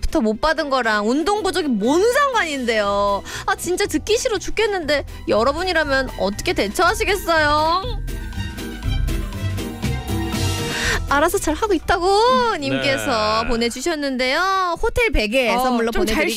때부터 못 받은 거랑 운동 부족이 뭔 상관인데요. 아 진짜 듣기 싫어 죽겠는데 여러분이라면 어떻게 대처하시겠어요? 알아서 잘 하고 있다고 님께서 보내주셨는데요. 호텔 베개 선물로 좀 잘 보내드리겠습니다.